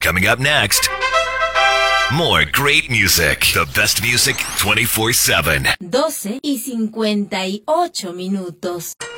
Coming up next, more great music. The best music 24/7. 12:58 minutos.